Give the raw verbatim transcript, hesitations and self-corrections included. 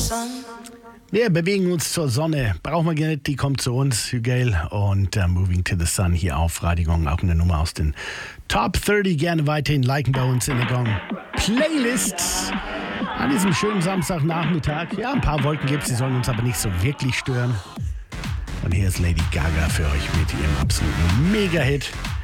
Wir bewegen uns zur Sonne. Brauchen wir gar nicht, die kommt zu uns, Hügel. Und uh, Moving to the Sun hier auf Radio Gong. Auch eine Nummer aus den Top dreißig. Gerne weiterhin liken bei uns in der Gong Playlist. An diesem schönen Samstagnachmittag. Ja, ein paar Wolken gibt es, die sollen uns aber nicht so wirklich stören. Und hier ist Lady Gaga für euch mit ihrem absoluten Mega-Hit.